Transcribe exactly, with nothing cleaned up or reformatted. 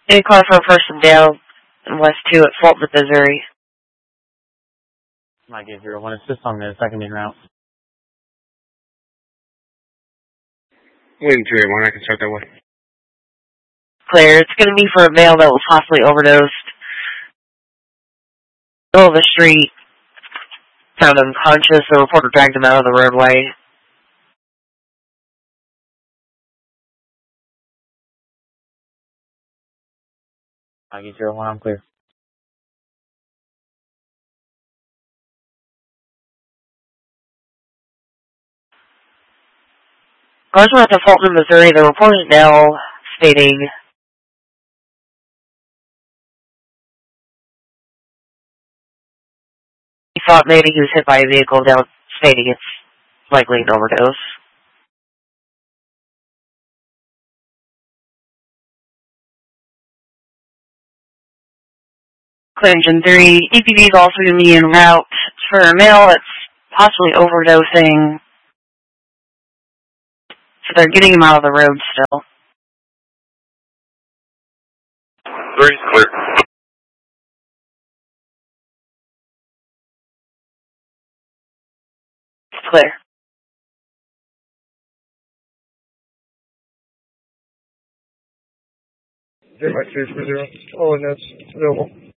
Any call for a person down in West two at Fulton, Missouri. Mike eight zero one, assist on the second main route. William two eight one, I can start that way. Clear. It's going to be for a male that was possibly overdosed. Middle of the street. Found unconscious. The reporter dragged him out of the roadway. Mike eight zero one, I'm clear. Cars at Fulton, Missouri. The report is now stating he thought maybe he was hit by a vehicle, now stating it's likely an overdose. Clear engine three. E P V is also going to be en route for a male that's possibly overdosing. So they're getting him out of the road still. Three's clear. Clear. J Mike three four zero. Oh, and that's available.